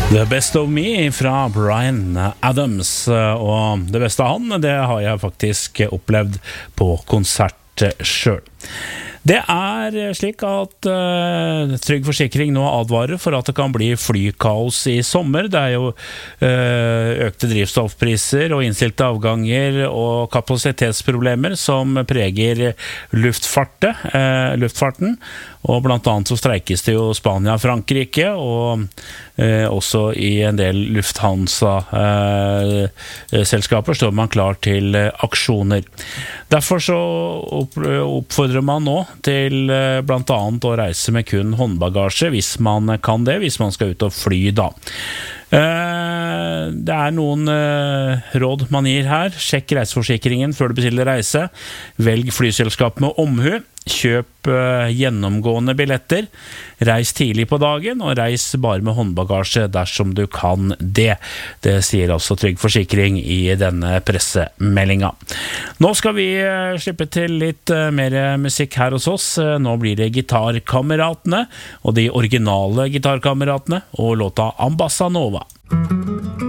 The Best of Me fra Bryan Adams, og det beste av han, det har jeg faktisk opplevd på konsert selv. Det slik at Trygg Forsikring nå advarer for at det kan bli flykaos i sommer. Det jo økte drivstoffpriser og innstilte avganger og kapasitetsproblemer som preger luftfarten. Og blant annet så streikes det jo Spania og Frankrike, og også i en del Lufthansa-selskaper står man klar til aksjoner. Derfor så oppfordrer man nå til blant annet å reise med kun håndbagasje, hvis man kan det, hvis man skal ut og fly da. Det noen råd man gir her. Sjekk reiseforsikringen før du bestiller reise. Velg flyselskap med omhu. Kjøp gjennomgående billetter. Reis tidlig på dagen, og reis bare med håndbagasje dersom du kan det. Det sier altså Trygg Forsikring i denne pressemeldinga. Nå skal vi slippe til litt mer musikk her hos oss. Nå blir det Gitarkameratene, og de originale Gitarkameratene, og låta Ambassa Nova.